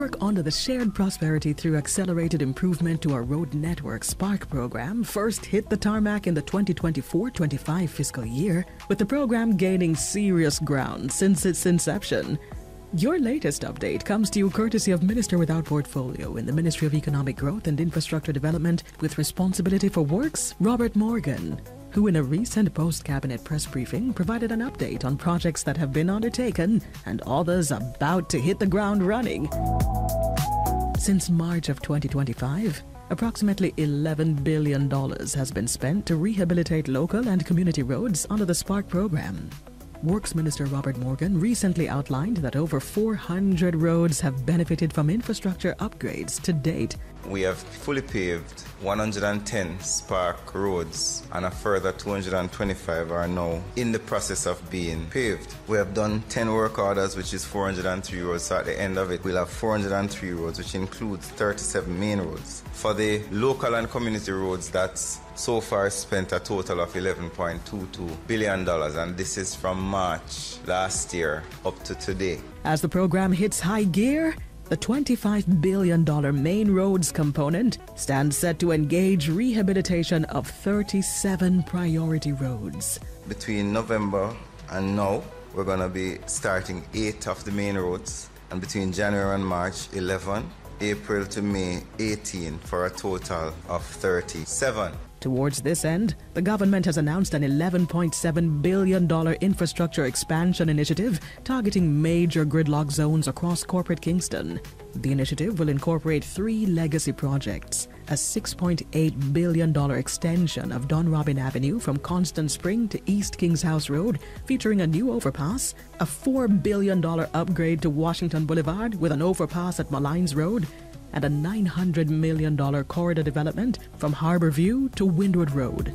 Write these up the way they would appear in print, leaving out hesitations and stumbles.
Work onto the Shared Prosperity through Accelerated Improvement to Our Road Network SPARK program first hit the tarmac in the 2024-25 fiscal year, with the program gaining serious ground since its inception. Your latest update comes to you courtesy of Minister without Portfolio in the Ministry of Economic Growth and Infrastructure Development with responsibility for works, Robert Morgan, who in a recent post-cabinet press briefing provided an update on projects that have been undertaken and others about to hit the ground running. Since March of 2025, approximately $11 billion has been spent to rehabilitate local and community roads under the SPARK program. Works Minister Robert Morgan recently outlined that over 400 roads have benefited from infrastructure upgrades to date. We have fully paved 110 SPARK roads and a further 225 are now in the process of being paved. We have done 10 work orders, which is 403 roads. So at the end of it, we'll have 403 roads, which includes 37 main roads. For the local and community roads, that's so far spent a total of $11.22 billion, and this is from March last year up to today. As the program hits high gear, the $25 billion main roads component stands set to engage rehabilitation of 37 priority roads. Between November and now, we're going to be starting 8 of the main roads, and between January and March, 11, April to May, 18, for a total of 37. Towards this end, the government has announced an $11.7 billion infrastructure expansion initiative targeting major gridlock zones across corporate Kingston. The initiative will incorporate 3 legacy projects: a $6.8 billion extension of Dunrobin Avenue from Constant Spring to East Kings House Road, featuring a new overpass, a $4 billion upgrade to Washington Boulevard with an overpass at Malines Road, and a $900 million corridor development from Harborview to Windward Road.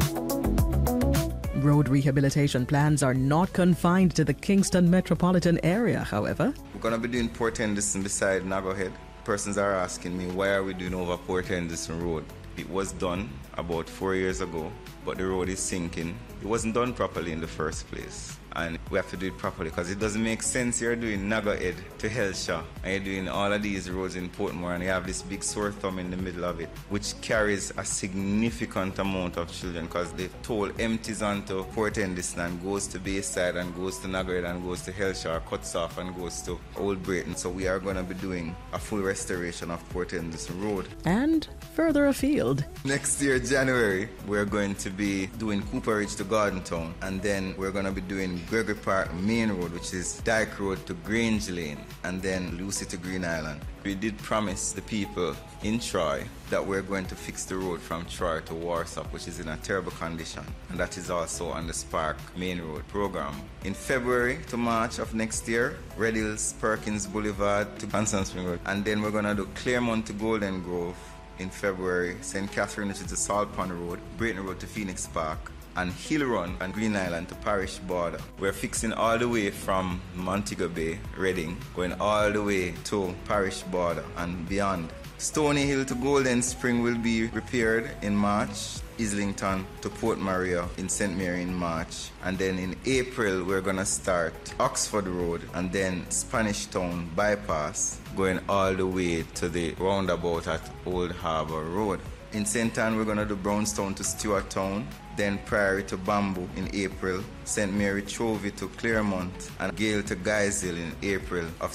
Road rehabilitation plans are not confined to the Kingston metropolitan area, however. We're going to be doing Port Henderson beside Naggohead. Persons are asking me, why are we doing over Port Henderson Road? It was done about 4 years ago, but the road is sinking. It wasn't done properly in the first place. And we have to do it properly, because it doesn't make sense you're doing Naggohead to Hellshaw and you're doing all of these roads in Portmore and you have this big sore thumb in the middle of it, which carries a significant amount of children, because the toll empties onto Port Henderson and goes to Bayside and goes to Naggohead and goes to Hellshaw, cuts off and goes to Old Brayton. So we are going to be doing a full restoration of Port Henderson Road. And further afield, next year, January, we're going to be doing Cooper Ridge to Garden Town, and then we're going to be doing Gregory Park Main Road, which is Dyke Road to Grange Lane, and then Lucy to Green Island. We did promise the people in Troy that we're going to fix the road from Troy to Warsop, which is in a terrible condition, and that is also on the SPARK Main Road program. In February to March of next year, Red Hills, Perkins Boulevard to Constant Spring Road, and then we're going to do Claremont to Golden Grove in February, St. Catherine, which is the Salt Pond Road, Brayton Road to Phoenix Park, and Hill Run and Green Island to Parish Border. We're fixing all the way from Montego Bay, Reading, going all the way to Parish Border and beyond. Stony Hill to Golden Spring will be repaired in March. Islington to Port Maria in St. Mary in March. And then in April, we're going to start Oxford Road and then Spanish Town Bypass, going all the way to the roundabout at Old Harbour Road. In St. Anne, we're going to do Brownstown to Stewart Town, then Priory to Bamboo in April, St. Mary Chovy to Claremont, and Gale to Guyshill in April of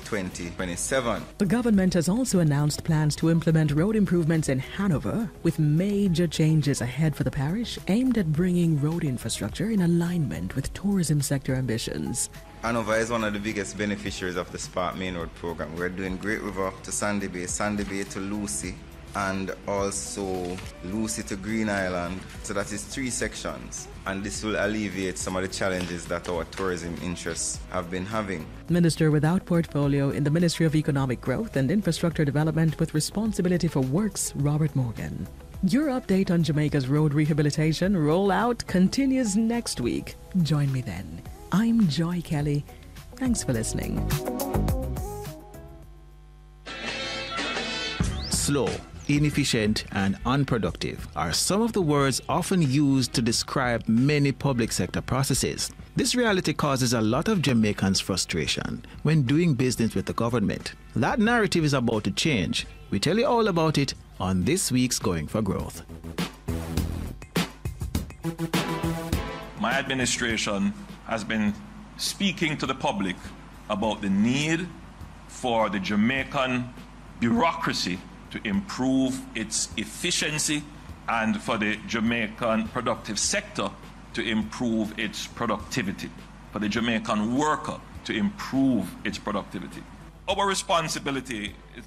2027. The government has also announced plans to implement road improvements in Hanover, with major changes ahead for the parish aimed at bringing road infrastructure in alignment with tourism sector ambitions. Hanover is one of the biggest beneficiaries of the SPARK Main Road program. We're doing Great River to Sandy Bay to Lucy, and also Lucy to Green Island. So that is 3 sections, and this will alleviate some of the challenges that our tourism interests have been having. Minister without portfolio in the Ministry of Economic Growth and Infrastructure Development with responsibility for works, Robert Morgan. Your update on Jamaica's road rehabilitation rollout continues next week. Join me then. I'm Joy Kelly. Thanks for listening. Slow, inefficient, and unproductive are some of the words often used to describe many public sector processes. This reality causes a lot of Jamaicans frustration when doing business with the government. That narrative is about to change. We tell you all about it on this week's Going for Growth. My administration has been speaking to the public about the need for the Jamaican bureaucracy to improve its efficiency and for the Jamaican productive sector to improve its productivity, for the Jamaican worker to improve its productivity. Our responsibility is